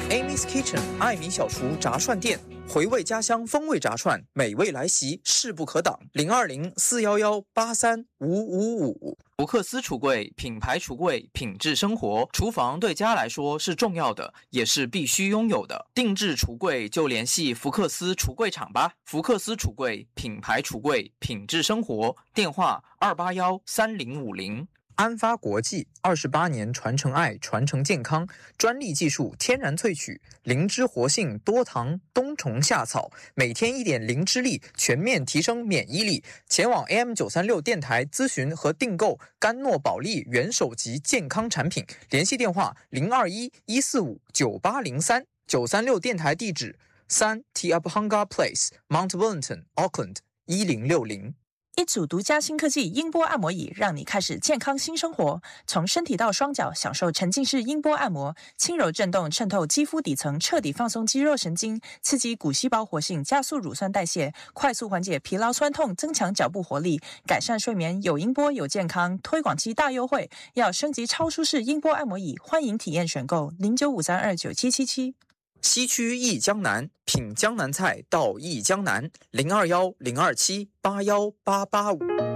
Amy's Kitchen 艾米小厨炸串店，回味家乡风味炸串，美味来袭，势不可挡。020-411-83555。福克斯橱柜，品牌橱柜，品质生活。厨房对家来说是重要的，也是必须拥有的。定制橱柜就联系福克斯橱柜厂吧。福克斯橱柜，品牌橱柜，品质生活。电话281-3050。安发国际28年传承爱，传承健康，专利技术，天然萃取，灵芝活性，多糖，冬虫夏草，每天1点灵芝力，全面提升免疫力。前往 AM936 电台咨询和订购甘诺宝利元首级健康产品，联系电话021-145-9803。936电台地址3 Tiabhanga Place Mount Wellington Auckland 1060。 一组独家新科技音波按摩椅，让你开始健康新生活。从身体到双脚，享受沉浸式音波按摩，轻柔震动渗透肌肤底层，彻底放松肌肉神经，刺激骨细胞活性，加速乳酸代谢，快速缓解疲劳酸痛，增强脚部活力，改善睡眠。有音波有健康，推广期大优惠，要升级超舒适音波按摩椅，欢迎体验选购0953297777。 西区忆江南，品江南菜到忆江南，021-027-81885。